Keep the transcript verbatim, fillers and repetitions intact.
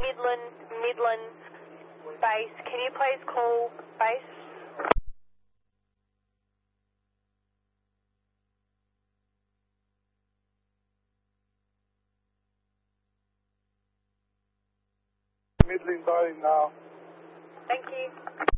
Midland, Midland base. Can you please call base? Midland Bay now. Thank you.